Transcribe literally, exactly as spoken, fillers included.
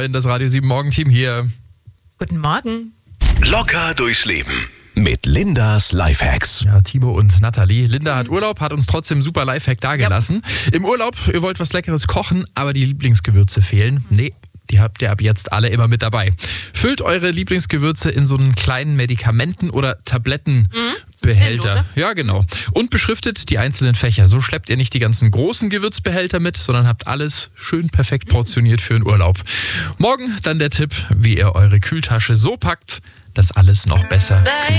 neun, das Radio sieben Morgenteam hier. Guten Morgen. Locker durchs Leben mit Lindas Lifehacks. Ja, Timo und Nathalie. Linda hat Urlaub, hat uns trotzdem super Lifehack dagelassen. Ja. Im Urlaub, ihr wollt was Leckeres kochen, aber die Lieblingsgewürze fehlen. Nee, die habt ihr ab jetzt alle immer mit dabei. Füllt eure Lieblingsgewürze in so einen kleinen Medikamenten- oder Tablettenbehälter. Mhm. Ja, genau. Und beschriftet die einzelnen Fächer. So schleppt ihr nicht die ganzen großen Gewürzbehälter mit, sondern habt alles schön perfekt portioniert für den Urlaub. Morgen dann der Tipp, wie ihr eure Kühltasche so packt, dass alles noch besser